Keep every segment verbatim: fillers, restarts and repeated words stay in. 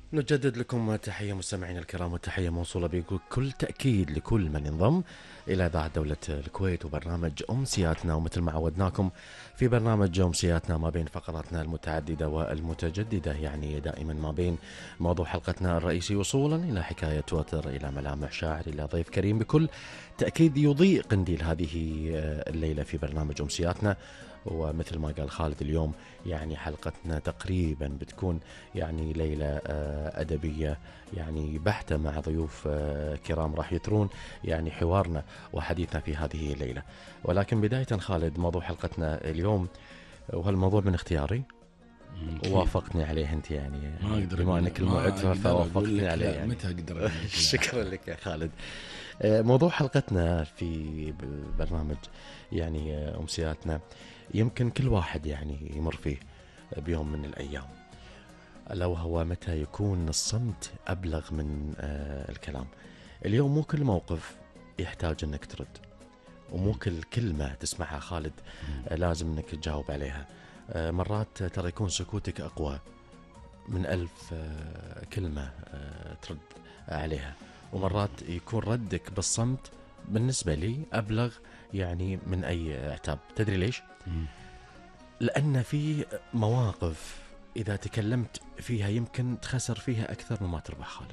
نجدد لكم تحية مستمعينا الكرام، وتحية موصولة بكل تأكيد لكل من انضم إلى إذاعة دولة الكويت وبرنامج أمسياتنا. ومثل ما عودناكم في برنامج أمسياتنا ما بين فقراتنا المتعددة والمتجددة، يعني دائما ما بين موضوع حلقتنا الرئيسي وصولا إلى حكاية توتر، إلى ملامح شاعر، إلى ضيف كريم بكل تأكيد يضيء قنديل هذه الليلة في برنامج أمسياتنا. ومثل ما قال خالد اليوم يعني حلقتنا تقريبا بتكون يعني ليلة أدبية يعني بحتة مع ضيوف كرام راح يثرون يعني حوارنا وحديثنا في هذه الليلة. ولكن بداية خالد، موضوع حلقتنا اليوم وهالموضوع من اختياري ووافقتني عليه انت، يعني ما اقدر بما انك المعد فوافقتني عليه يعني. متى اقدر شكرا لك يا خالد. موضوع حلقتنا في برنامج يعني أمسياتنا يمكن كل واحد يعني يمر فيه بيوم من الأيام، ألا وهو متى يكون الصمت أبلغ من آه الكلام. اليوم مو كل موقف يحتاج أنك ترد، ومو كل كلمة تسمعها خالد آه لازم أنك تجاوب عليها. آه مرات ترى يكون سكوتك أقوى من ألف آه كلمة آه ترد عليها، ومرات يكون ردك بالصمت بالنسبة لي أبلغ يعني من أي عتاب. تدري ليش؟ لأن في مواقف إذا تكلمت فيها يمكن تخسر فيها أكثر مما تربح خالد،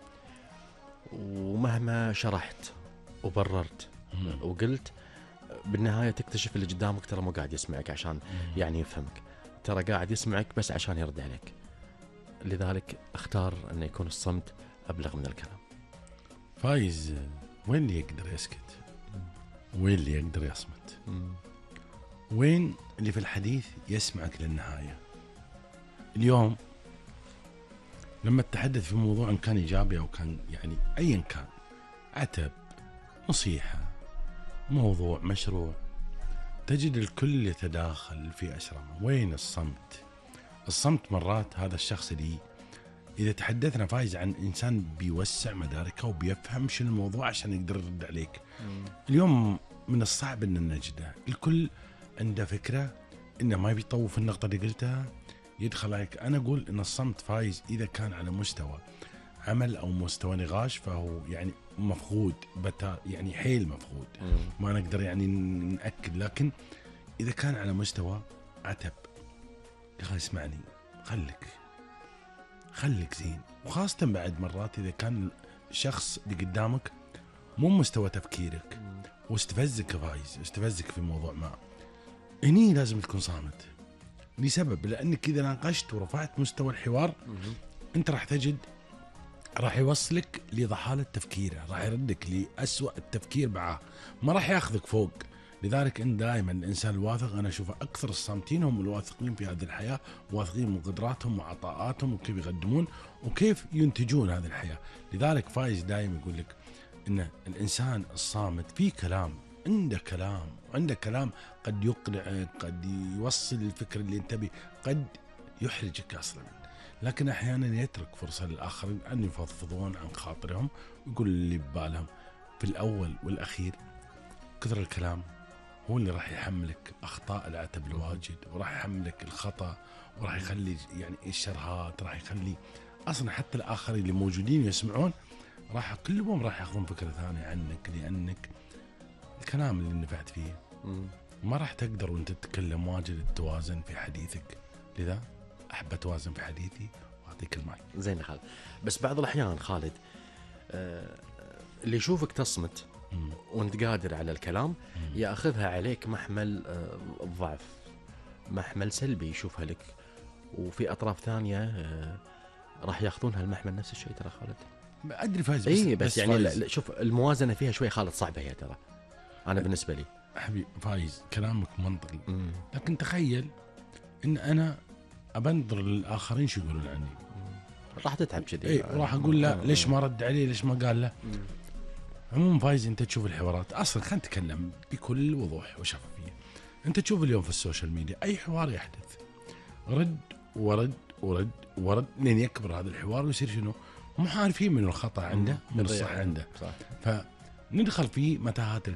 ومهما شرحت وبررت وقلت بالنهاية تكتشف اللي قدامك ترى مو قاعد يسمعك عشان يعني يفهمك، ترى قاعد يسمعك بس عشان يرد عليك. لذلك اختار أن يكون الصمت أبلغ من الكلام. فايز، وين اللي يقدر يسكت؟ وين اللي يقدر يصمت؟ مم. وين اللي في الحديث يسمعك للنهاية؟ اليوم لما تتحدث في موضوع إن كان إيجابي أو كان يعني أيا كان، عتب، نصيحة، موضوع، مشروع، تجد الكل يتداخل في أسرمه. وين الصمت؟ الصمت مرات هذا الشخص اللي إذا تحدثنا فايز عن إنسان بيوسع مداركه وبيفهم شو الموضوع عشان يقدر يرد عليك. مم. اليوم من الصعب أن نجده، الكل عنده فكرة إنه ما بيطوف النقطة اللي قلتها يدخل عليك. أنا أقول إن الصمت فايز إذا كان على مستوى عمل أو مستوى نقاش فهو يعني مفقود بتا، يعني حيل مفقود. مم. ما نقدر يعني نأكد، لكن إذا كان على مستوى عتب، يا أخي اسمعني، خلك خلك زين. وخاصة بعد مرات إذا كان الشخص اللي قدامك مو مستوى تفكيرك واستفزك فايز، استفزك في موضوع ما، هني لازم تكون صامت. لسبب، لأنك إذا ناقشت ورفعت مستوى الحوار أنت راح تجد راح يوصلك لضحالة تفكيره، راح يردك لأسوأ التفكير معاه، ما راح ياخذك فوق. لذلك أن دائما الإنسان الواثق أنا أشوف أكثر الصامتين هم الواثقين في هذه الحياة، واثقين من قدراتهم وعطاءاتهم وكيف يقدمون وكيف ينتجون هذه الحياة. لذلك فايز دائما يقول لك إن الإنسان الصامت في كلام، عنده كلام وعنده كلام قد يقنعك، قد يوصل الفكرة اللي انت بيه، قد يحرجك أصلا، لكن أحيانا يترك فرصة للآخرين أن يفضفضون عن خاطرهم ويقول اللي ببالهم. في الأول والأخير كثر الكلام هو اللي راح يحملك أخطاء العتب الواجد، وراح يحملك الخطأ، وراح يخلي يعني الشرهات، راح يخلي أصلا حتى الآخرين اللي موجودين يسمعون راح كلهم راح يأخذون فكرة ثانية عنك، لأنك الكلام اللي نفعت فيه ما راح تقدر وانت تتكلم واجد توازن في حديثك. لذا أحب أتوازن في حديثي وأعطيك الماي. زين خالد، بس بعض الأحيان خالد آه اللي يشوفك تصمت مم. وانت قادر على الكلام مم. يأخذها عليك محمل آه الضعف، محمل سلبي يشوفها لك، وفي أطراف ثانية آه راح يأخذونها المحمل نفس الشيء. ترى خالد أدري فايز، بس, إيه بس, بس يعني فايز. لا شوف الموازنة فيها شوي خالد صعبة هي ترى. أنا بالنسبة لي حبيبي فايز كلامك منطقي، مم. لكن تخيل إن أنا أبنظر للآخرين شو يقولون عني، راح تتعب كذي. إيه راح أقول لا ليش ما رد عليه، ليش ما قال له. عموما فايز أنت تشوف الحوارات أصلا، خلينا نتكلم بكل وضوح وشفافية. أنت تشوف اليوم في السوشيال ميديا أي حوار يحدث رد ورد ورد ورد لين يكبر هذا الحوار ويصير شنو، مو عارفين من الخطأ عنده من الصح عنده، فندخل في متاهات